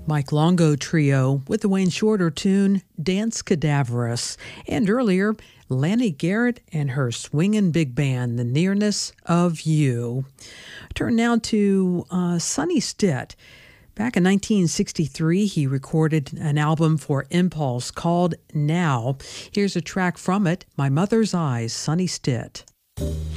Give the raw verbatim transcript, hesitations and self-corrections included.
Mike Longo Trio with the Wayne Shorter tune Dance Cadaverous, and earlier Lanny Garrett and her swingin' big band, The Nearness of You. Turn now to uh, Sonny Stitt. Back in nineteen sixty-three, he recorded an album for Impulse called Now. Here's a track from it, My Mother's Eyes, Sonny Stitt.